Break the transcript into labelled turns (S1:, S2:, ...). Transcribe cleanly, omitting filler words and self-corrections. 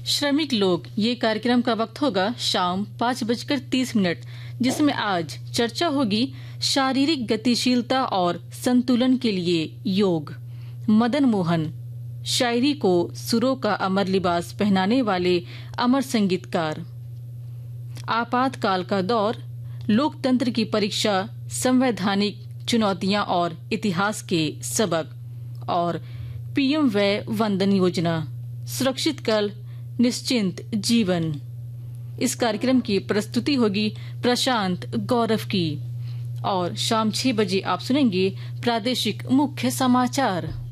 S1: श्रमिक लोग, ये कार्यक्रम का वक्त होगा शाम 5:30, जिसमें आज चर्चा होगी शारीरिक गतिशीलता और संतुलन के लिए योग। मदन मोहन, शायरी को सुरों का अमर लिबास पहनाने वाले अमर संगीतकार। आपातकाल का दौर, लोकतंत्र की परीक्षा, संवैधानिक चुनौतियां और इतिहास के सबक। और पीएम वय वंदन योजना, सुरक्षित कल निश्चिंत जीवन। इस कार्यक्रम की प्रस्तुति होगी प्रशांत गौरव की। और शाम 6 बजे आप सुनेंगे प्रादेशिक मुख्य समाचार।